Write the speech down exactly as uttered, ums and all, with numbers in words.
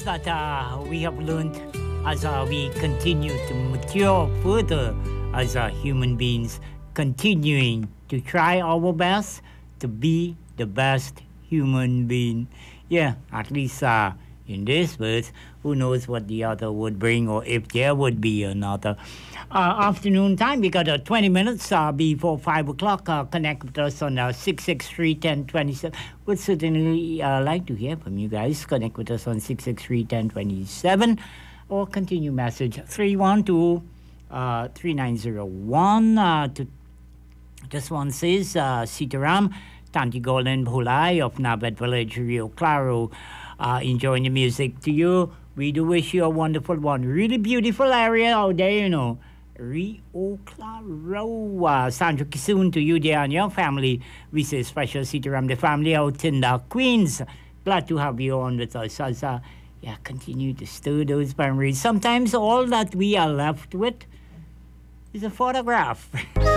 that uh, we have learned as uh, we continue to mature further as uh, human beings, continuing to try our best to be the best human being. Yeah, at least uh, in this verse, who knows what the other would bring or if there would be another. Uh, afternoon time, we got uh, twenty minutes uh, before five o'clock. Uh, connect with us on uh, six six three, one zero two seven. Would certainly uh, like to hear from you guys. Connect with us on six six three, one zero two seven or continue message three one two, three nine zero one. Uh, to, this one says, uh, Sitaram, Tanti Golden Bhulai of Nabet Village, Rio Claro. Uh, enjoying the music to you. We do wish you a wonderful one. Really beautiful area out there, you know. Rio Claro. Uh, Sandra Kisoon to you there and your family. We say special Sitaram, the family out in the Queens. Glad to have you on with us as uh, yeah, continue to stir those memories. Sometimes all that we are left with is a photograph.